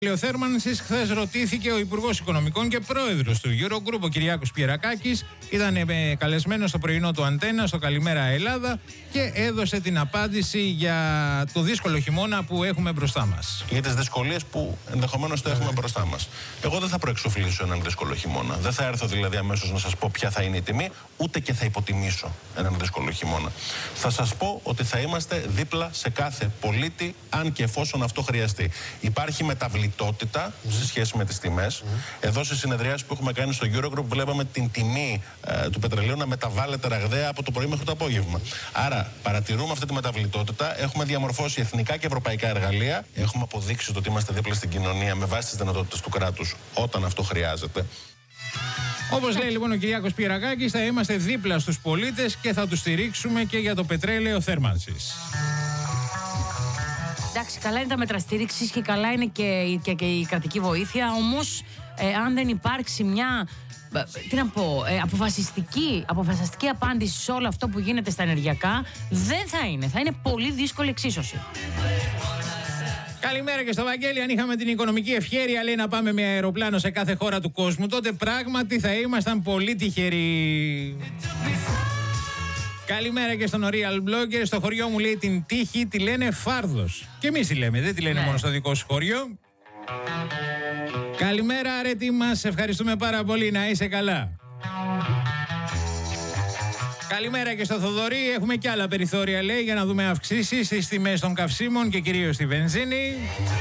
Ηλιοθέρμανσης. Χθες ρωτήθηκε ο Υπουργός Οικονομικών και Πρόεδρος του Eurogroup, ο Κυριάκος Πιερακάκης. Ήταν καλεσμένος στο πρωινό του Αντένα, στο Καλημέρα Ελλάδα, και έδωσε την απάντηση για το δύσκολο χειμώνα που έχουμε μπροστά μας. Για τις δυσκολίες που ενδεχομένως το έχουμε μπροστά μας. Εγώ δεν θα προεξοφλήσω έναν δύσκολο χειμώνα. Δεν θα έρθω δηλαδή αμέσως να σας πω ποια θα είναι η τιμή, ούτε και θα υποτιμήσω έναν δύσκολο χειμώνα. Θα σας πω ότι θα είμαστε δίπλα σε κάθε πολίτη, αν και εφόσον αυτό χρειαστεί. Υπάρχει μεταβλητότητα σε σχέση με τις τιμές. Εδώ στις συνεδριάσεις που έχουμε κάνει στο Eurogroup βλέπαμε την τιμή του πετρελαίου να μεταβάλλεται ραγδαία από το πρωί μέχρι το απόγευμα. Άρα παρατηρούμε αυτή τη μεταβλητότητα. Έχουμε διαμορφώσει εθνικά και ευρωπαϊκά εργαλεία. Έχουμε αποδείξει ότι είμαστε δίπλα στην κοινωνία με βάση τις δυνατότητες του κράτους όταν αυτό χρειάζεται. Όπως λέει λοιπόν ο Κυριάκος Πιερακάκης, θα είμαστε δίπλα στους πολίτες και θα τους στηρίξουμε και για το πετρέλαιο θέρμανσης. Εντάξει, καλά είναι τα μέτρα στήριξης και καλά είναι και η κρατική βοήθεια. Όμως, αν δεν υπάρξει μια αποφασιστική απάντηση σε όλο αυτό που γίνεται στα ενεργειακά, δεν θα είναι. Θα είναι πολύ δύσκολη εξίσωση. Καλημέρα και στο Βαγγέλη. Αν είχαμε την οικονομική ευχέρεια, λέει, να πάμε με αεροπλάνο σε κάθε χώρα του κόσμου, τότε πράγματι θα ήμασταν πολύ τυχεροί. Καλημέρα και στον Real Blogger. Στο χωριό μου, λέει, την τύχη τη λένε Φάρδος. Και εμείς τη λέμε, δεν τη λένε μόνο στο δικό σου χωριό. Καλημέρα, αρέτη μας. Ευχαριστούμε πάρα πολύ. Να είσαι καλά. Καλημέρα και στο Θοδωρή. Έχουμε και άλλα περιθώρια, λέει, για να δούμε αυξήσεις στις τιμές των καυσίμων και κυρίως στη βενζίνη.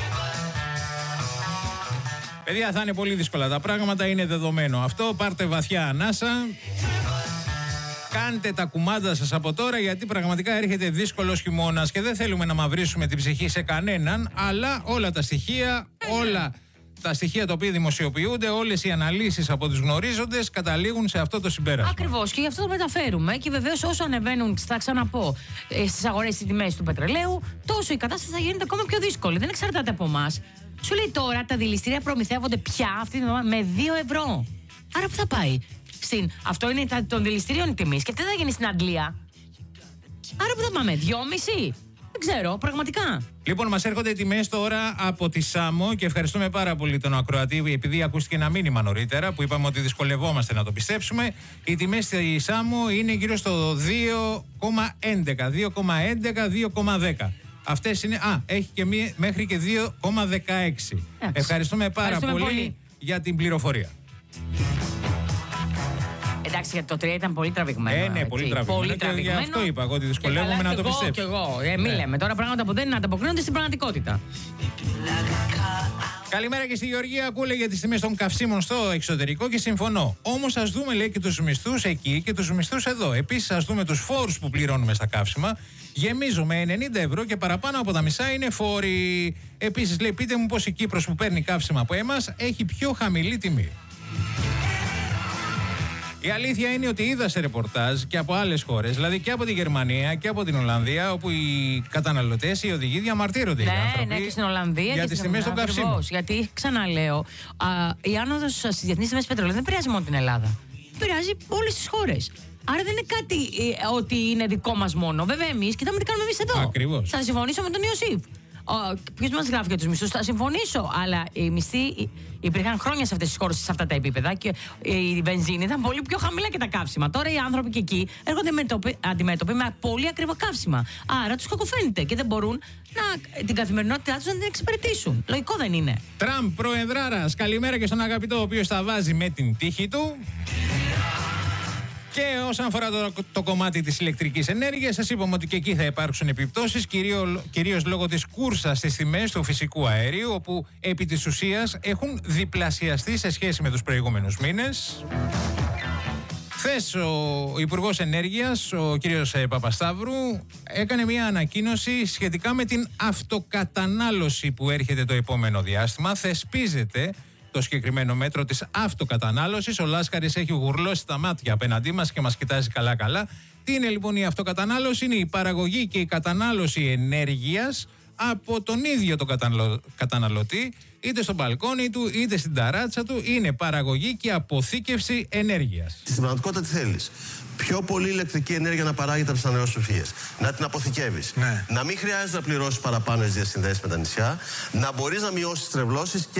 Παιδιά, θα είναι πολύ δύσκολα τα πράγματα, είναι δεδομένο αυτό. Πάρτε βαθιά ανάσα. Κάντε τα κουμάντα σας από τώρα, γιατί πραγματικά έρχεται δύσκολος χειμώνας και δεν θέλουμε να μαυρίσουμε την ψυχή σε κανέναν, αλλά όλα τα στοιχεία τα οποία δημοσιοποιούνται, όλες οι αναλύσεις από τους γνωρίζοντες καταλήγουν σε αυτό το συμπέρασμα. Ακριβώς, και γι' αυτό το μεταφέρουμε. Και βεβαίως, όσο ανεβαίνουν, θα ξαναπώ, στις αγορές τις τιμές του πετρελαίου, τόσο η κατάσταση θα γίνεται ακόμα πιο δύσκολη. Δεν εξαρτάται από εμάς. Σου λέει τώρα τα δηληστήρια προμηθεύονται πια αυτή την εβδομάδα με 2 ευρώ. Άρα πού θα πάει? Αυτό είναι των δηληστηρίων τιμής. Και τι θα γίνει στην Αγγλία? Άρα που θα πάμε, 2,5? Δεν ξέρω, πραγματικά. Λοιπόν, μας έρχονται τιμές τώρα από τη Σάμο και ευχαριστούμε πάρα πολύ τον ακροατή, επειδή ακούστηκε ένα μήνυμα νωρίτερα που είπαμε ότι δυσκολευόμαστε να το πιστέψουμε. Οι τιμές στη Σάμο είναι γύρω στο 2,11, 2,10. Αυτές είναι, έχει και μέχρι και 2,16. Ευχαριστούμε πάρα πολύ για την πληροφορία. Εντάξει, γιατί το 3 ήταν πολύ τραβηγμένο. Ναι, πολύ τραβηγμένο. Και γι' αυτό είπα εγώ ότι δυσκολεύομαι να το πιστέψω. Και εγώ. Μην λέμε τώρα πράγματα που δεν ανταποκρίνονται στην πραγματικότητα. Καλημέρα και στη Γεωργία, που λέει για τις τιμές των καυσίμων στο εξωτερικό και συμφωνώ. Όμως ας δούμε, λέει, και τους μισθούς εκεί και τους μισθούς εδώ. Επίσης ας δούμε τους φόρους που πληρώνουμε στα καύσιμα. Γεμίζουμε 90 ευρώ και παραπάνω από τα μισά είναι φόροι. Επίσης, λέει, πείτε μου πως η Κύπρος που παίρνει καύσιμα από εμάς έχει πιο χαμηλή τιμή. Η αλήθεια είναι ότι είδα σε ρεπορτάζ και από άλλες χώρες, δηλαδή και από τη Γερμανία και από την Ολλανδία, όπου οι καταναλωτές, οι οδηγοί διαμαρτύρονται. Ναι, και στην Ολλανδία για τις τιμές των καυσίμων. Γιατί, ξαναλέω, η άνοδος στις διεθνείς τιμές πετρελαίου δεν επηρεάζει μόνο την Ελλάδα. Επηρεάζει όλες τις χώρες. Άρα δεν είναι κάτι ότι είναι δικό μας μόνο. Βέβαια, εμείς κοιτάμε τι κάνουμε εμείς εδώ. Ακριβώς. Θα συμφωνήσω με τον Ιωσήφ. Ποιος μας γράφει για τους μισθούς? Θα συμφωνήσω. Αλλά οι μισθοί υπήρχαν χρόνια σε αυτές τις χώρες, σε αυτά τα επίπεδα, και η βενζίνη ήταν πολύ πιο χαμηλά και τα καύσιμα. Τώρα οι άνθρωποι και εκεί έρχονται αντιμέτωποι με πολύ ακριβά καύσιμα. Άρα τους κακοφαίνεται και δεν μπορούν την καθημερινότητά τους να την εξυπηρετήσουν. Λογικό δεν είναι? Τραμπ, προεδράρας. Καλημέρα και στον αγαπητό, ο οποίος τα βάζει με την τύχη του. Και όσον αφορά το κομμάτι της ηλεκτρικής ενέργειας, σας είπαμε ότι και εκεί θα υπάρξουν επιπτώσεις, κυρίως λόγω της κούρσας στις τιμές του φυσικού αερίου, όπου επί της ουσίας έχουν διπλασιαστεί σε σχέση με τους προηγούμενους μήνες. Χθες ο Υπουργός Ενέργειας, ο κύριος Παπασταύρου, έκανε μια ανακοίνωση σχετικά με την αυτοκατανάλωση που έρχεται το επόμενο διάστημα. Θεσπίζεται το συγκεκριμένο μέτρο της αυτοκατανάλωσης. Ο Λάσκαρης έχει γουρλώσει τα μάτια απέναντί μας και μας κοιτάζει καλά-καλά. Τι είναι λοιπόν η αυτοκατανάλωση? Είναι η παραγωγή και η κατανάλωση ενέργειας από τον ίδιο τον καταναλωτή, είτε στο μπαλκόνι του, είτε στην ταράτσα του. Είναι παραγωγή και αποθήκευση ενέργειας. Στην πραγματικότητα τι θέλεις? Πιο πολύ ηλεκτρική ενέργεια να παράγεται από τις ανανεώσιμες, να την αποθηκεύεις. Ναι. Να μην χρειάζεται να πληρώσεις παραπάνω στις διασυνδέσεις με τα νησιά, να μπορείς να μειώσεις τις τρευλώσεις.